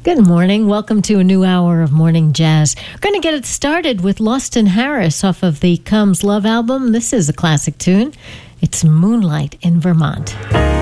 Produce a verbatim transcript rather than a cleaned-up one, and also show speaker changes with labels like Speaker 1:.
Speaker 1: Good morning. Welcome to a new hour of Morning Jazz. We're going to get it started with Lawston Harris off of the Comes Love album. This is a classic tune. It's Moonlight in Vermont.